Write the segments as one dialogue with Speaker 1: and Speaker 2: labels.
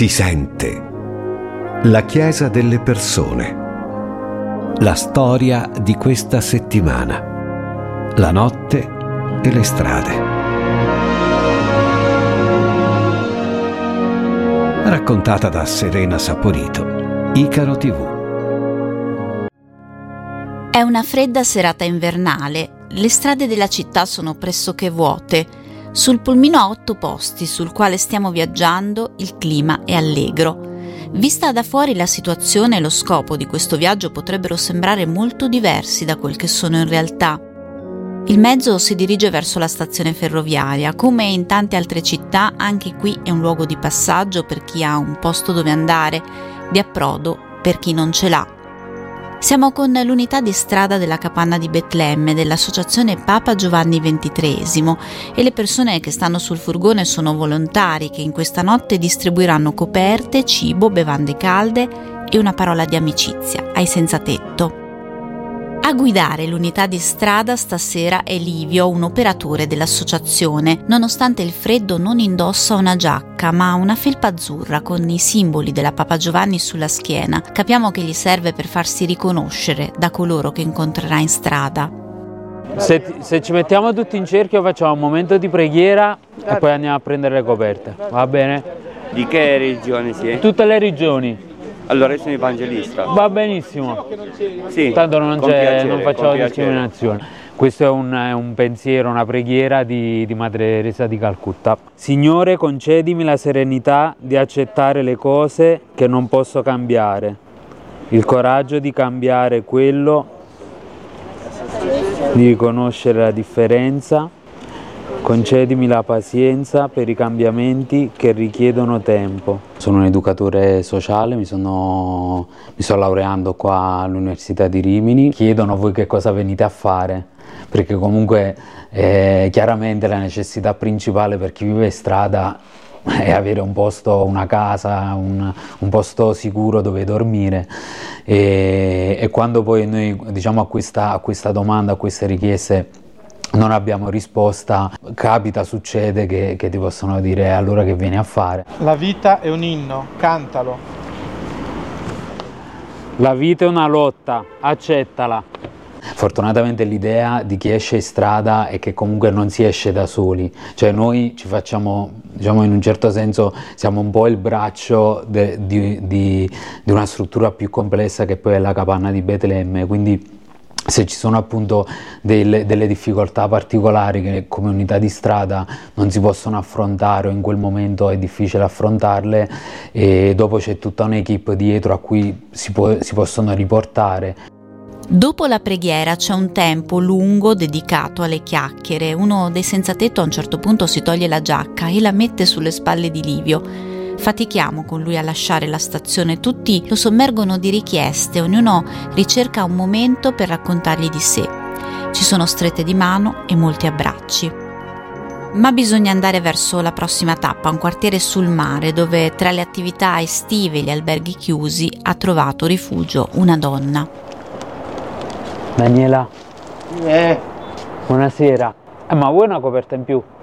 Speaker 1: Si sente. La Chiesa delle persone. La storia di questa settimana. La notte e le strade. Raccontata da Serena Saporito. Icaro TV.
Speaker 2: È una fredda serata invernale. Le strade della città sono pressoché vuote. Sul pulmino a 8 posti sul quale stiamo viaggiando il clima è allegro. Vista da fuori la situazione e lo scopo di questo viaggio potrebbero sembrare molto diversi da quel che sono in realtà. Il mezzo si dirige verso la stazione ferroviaria. Come in tante altre città, anche qui è un luogo di passaggio per chi ha un posto dove andare, di approdo per chi non ce l'ha. Siamo con l'unità di strada della Capanna di Betlemme dell'associazione Papa Giovanni XXIII e le persone che stanno sul furgone sono volontari che in questa notte distribuiranno coperte, cibo, bevande calde e una parola di amicizia ai senza tetto. A guidare l'unità di strada stasera è Livio, un operatore dell'associazione. Nonostante il freddo non indossa una giacca, ma una felpa azzurra con i simboli della Papa Giovanni sulla schiena. Capiamo che gli serve per farsi riconoscere da coloro che incontrerà in strada.
Speaker 3: Se ci mettiamo tutti in cerchio facciamo un momento di preghiera e poi andiamo a prendere le coperte, va bene?
Speaker 4: Di che religione si è?
Speaker 3: Tutte le regioni.
Speaker 4: Allora io sono evangelista.
Speaker 3: Va benissimo.
Speaker 4: Sì,
Speaker 3: tanto non facciamo discriminazione. Questo è un pensiero, una preghiera di Madre Teresa di Calcutta. Signore, concedimi la serenità di accettare le cose che non posso cambiare, il coraggio di cambiare quello, di riconoscere la differenza, concedimi la pazienza per i cambiamenti che richiedono tempo. Sono un educatore sociale, mi sto laureando qua all'Università di Rimini. Chiedono voi che cosa venite a fare, perché comunque chiaramente la necessità principale per chi vive in strada è avere un posto, una casa, un posto sicuro dove dormire e quando poi noi diciamo a questa domanda, a queste richieste non abbiamo risposta, succede che ti possono dire allora che vieni a fare.
Speaker 5: La vita è un inno, cantalo.
Speaker 3: La vita è una lotta, accettala. Fortunatamente l'idea di chi esce in strada è che comunque non si esce da soli, cioè noi ci facciamo, diciamo in un certo senso, siamo un po' il braccio di una struttura più complessa che poi è la Capanna di Betlemme, quindi se ci sono appunto delle difficoltà particolari che come unità di strada non si possono affrontare o in quel momento è difficile affrontarle, e dopo c'è tutta un'equipe dietro a cui si possono riportare.
Speaker 2: Dopo la preghiera c'è un tempo lungo dedicato alle chiacchiere. Uno dei senza tetto a un certo punto si toglie la giacca e la mette sulle spalle di Livio. Fatichiamo con lui a lasciare la stazione, tutti lo sommergono di richieste, ognuno ricerca un momento per raccontargli di sé. Ci sono strette di mano e molti abbracci. Ma bisogna andare verso la prossima tappa, un quartiere sul mare dove tra le attività estive e gli alberghi chiusi ha trovato rifugio una donna.
Speaker 3: Daniela, buonasera. Ma vuoi una coperta in più?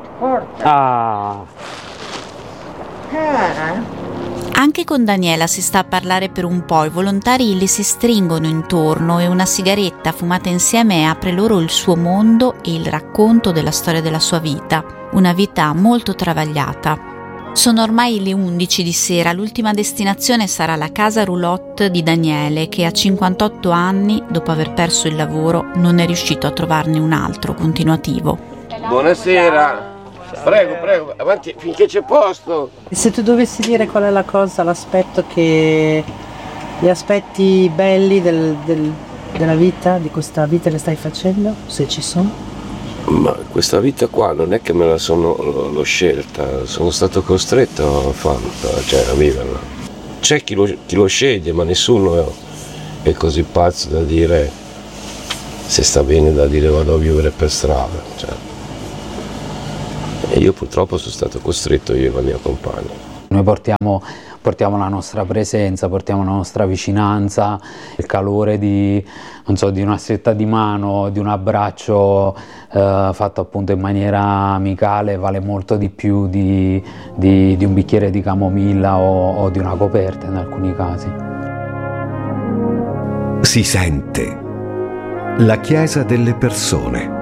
Speaker 2: Anche con Daniela si sta a parlare per un po', i volontari le si stringono intorno e una sigaretta fumata insieme apre loro il suo mondo e il racconto della storia della sua vita, una vita molto travagliata. Sono ormai le 11 di sera, l'ultima destinazione sarà la casa roulotte di Daniele che a 58 anni, dopo aver perso il lavoro, non è riuscito a trovarne un altro continuativo.
Speaker 6: Buonasera. Prego, avanti finché c'è posto.
Speaker 7: E se tu dovessi dire qual è la cosa, l'aspetto che... gli aspetti belli della vita, di questa vita che stai facendo, se ci sono?
Speaker 6: Ma questa vita qua non è che me la l'ho scelta, sono stato costretto a farla, cioè a viverla. C'è chi lo sceglie, ma nessuno è così pazzo da dire, se sta bene da dire vado a vivere per strada. Cioè. E io purtroppo sono stato costretto, io e la mia compagna.
Speaker 3: Noi portiamo portiamo la nostra presenza, portiamo la nostra vicinanza, il calore di una stretta di mano, di un abbraccio fatto appunto in maniera amicale vale molto di più di un bicchiere di camomilla o di una coperta in alcuni casi.
Speaker 1: Si sente la Chiesa delle persone.